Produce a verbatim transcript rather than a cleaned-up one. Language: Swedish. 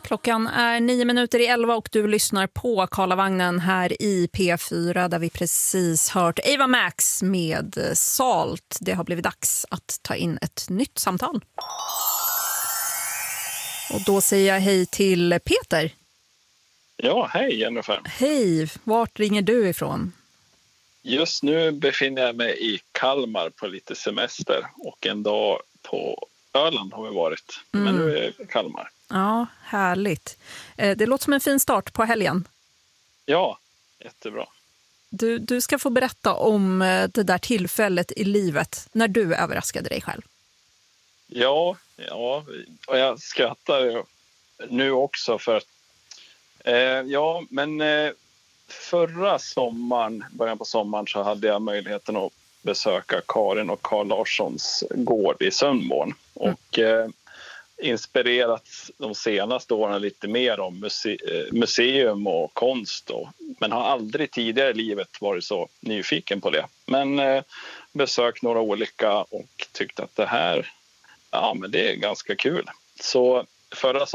Klockan är nio minuter i elva och du lyssnar på Karlavagnen här i P fyra där vi precis hört Ava Max med Salt. Det har blivit dags att ta in ett nytt samtal. Och då säger jag hej till Peter. Ja, hej Jennifer. Hej, vart ringer du ifrån? Just nu befinner jag mig i Kalmar på lite semester och en dag på Öland har vi varit. Mm. Men nu är jag i Kalmar. Ja, härligt. Det låter som en fin start på helgen. Ja, jättebra. Du, du ska få berätta om det där tillfället i livet när du överraskade dig själv. Ja, ja och jag skrattar nu också för att eh, ja, men eh, förra sommaren, början på sommaren så hade jag möjligheten att besöka Karin och Carl Larssons gård i Sundborn och eh, inspirerats de senaste åren lite mer om muse- museum och konst och, men har aldrig tidigare i livet varit så nyfiken på det. Men eh, besökt några olika och tyckte att det här, ja men det är ganska kul. Så förra